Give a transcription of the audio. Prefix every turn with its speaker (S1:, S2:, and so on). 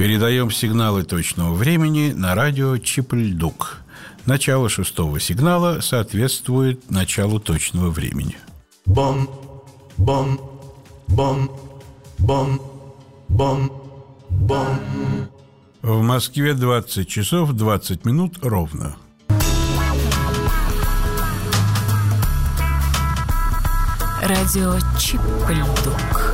S1: Передаем сигналы точного времени на радио Чип-Ль-Дук. Начало 6-го сигнала соответствует началу точного времени.
S2: Бом, бом, бом, бом, бом, бом.
S1: В Москве 20 часов 20 минут ровно.
S3: Радио Чип-Ль-Дук.